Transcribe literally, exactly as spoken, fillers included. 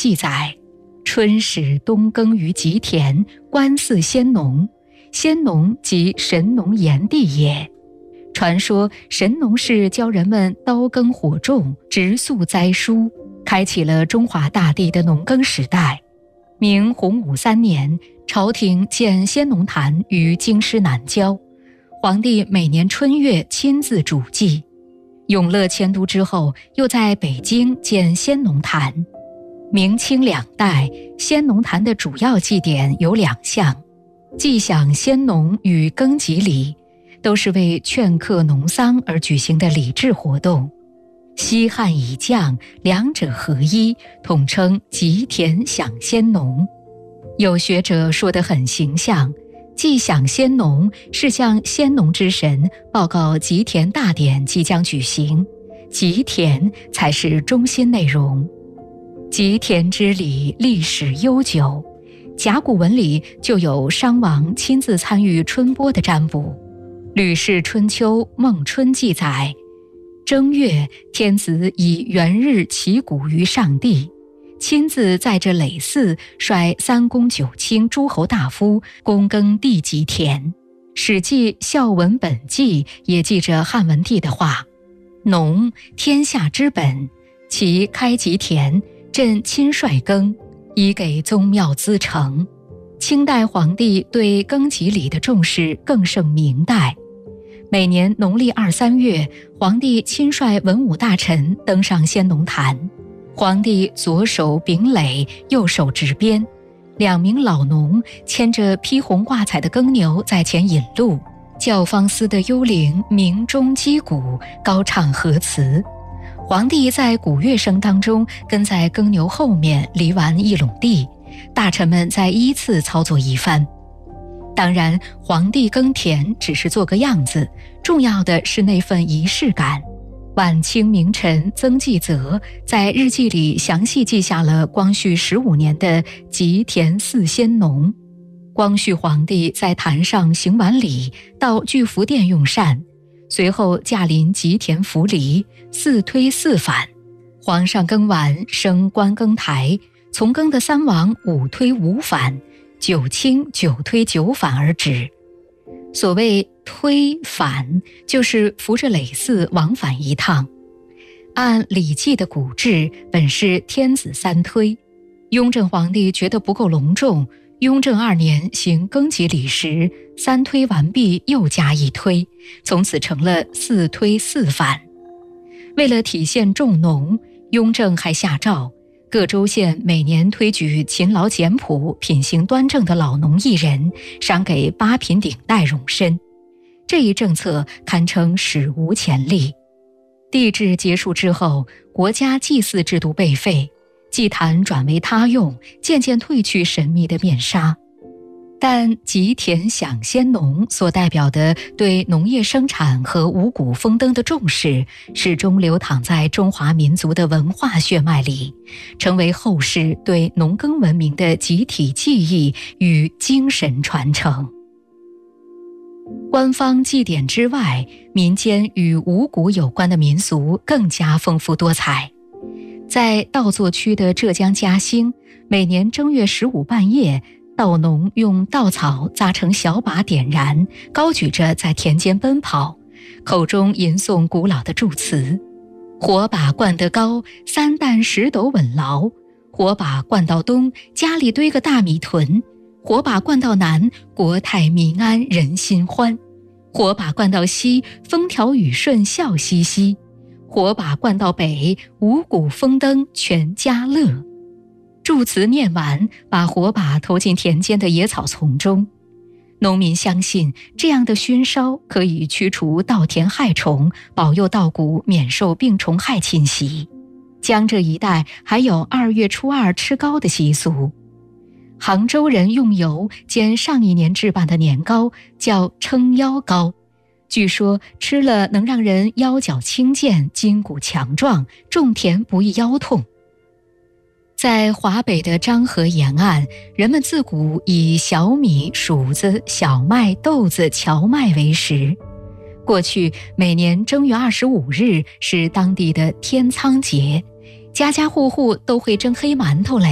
记载：春始冬耕于吉田，观祀先农。先农即神农炎帝也。传说神农氏教人们刀耕火种，植宿栽蔬，开启了中华大地的农耕时代。明洪武三年，朝廷建先农坛于京师南郊，皇帝每年春月亲自主祭。永乐迁都之后，又在北京建先农坛。明清两代，先农坛的主要祭典有两项：祭享先农与耕己礼，都是为劝客农桑而举行的礼制活动。西汉以降，两者合一，统称吉田享先农。有学者说得很形象，祭享先农是向先农之神报告吉田大典即将举行，吉田才是中心内容。吉田之礼历史悠久，甲骨文里就有商王亲自参与春播的占卜。《吕氏春秋·孟春》记载：正月，天子以元日祈谷于上帝，亲自在这耒寺率三公九卿诸侯大夫躬耕地吉田。《史记·孝文本纪》也记着汉文帝的话：农，天下之本，其开吉田，朕亲率耕，以给宗庙资成。清代皇帝对耕己礼的重视更胜明代。每年农历二三月，皇帝亲率文武大臣登上先农坛，皇帝左手秉耒，右手执鞭，两名老农牵着披红挂彩的耕牛在前引路，教坊司的幽灵鸣钟击鼓，高唱和词。皇帝在鼓乐声当中跟在耕牛后面犁完一垄地，大臣们再依次操作一番。当然，皇帝耕田只是做个样子，重要的是那份仪式感。晚清名臣曾纪泽在日记里详细记下了光绪十五年的吉田祀先农。光绪皇帝在坛上行完礼，到聚福殿用膳，随后驾临吉田扶犁，四推四反。皇上更完升观更台，从更的三王五推五反，九卿九推九反而止。所谓推反，就是扶着耒耜往返一趟。按《礼记》的古制，本是天子三推。雍正皇帝觉得不够隆重，雍正二年行庚己礼时，三推完毕又加一推，从此成了四推四反。为了体现重农，雍正还下诏，各州县每年推举勤劳简朴、品行端正的老农一人，赏给八品顶戴荣身。这一政策堪称史无前例。帝制结束之后，国家祭祀制度被废，祭坛转为他用，渐渐褪去神秘的面纱。但吉田享先农所代表的对农业生产和五谷丰登的重视，始终流淌在中华民族的文化血脉里，成为后世对农耕文明的集体记忆与精神传承。官方祭典之外，民间与五谷有关的民俗更加丰富多彩。在稻作区的浙江嘉兴，每年正月十五半夜，稻农用稻草扎成小把点燃，高举着在田间奔跑，口中吟诵古老的祝词：火把灌得高，三担十斗稳牢；火把灌到东，家里堆个大米屯；火把灌到南，国泰民安人心欢；火把灌到西，风调雨顺笑嘻嘻；火把灌到北，五谷丰登全家乐。祝词念完，把火把投进田间的野草丛中。农民相信这样的熏烧可以驱除稻田害虫，保佑稻谷免受病虫害侵袭。江浙一带还有二月初二吃糕的习俗。杭州人用油煎上一年置办的年糕，叫撑腰糕，据说吃了能让人腰脚轻健，筋骨强壮，种田不易腰痛。在华北的漳河沿岸，人们自古以小米、黍子、小麦、豆子、荞麦为食。过去每年正月二十五日是当地的天仓节，家家户户都会蒸黑馒头来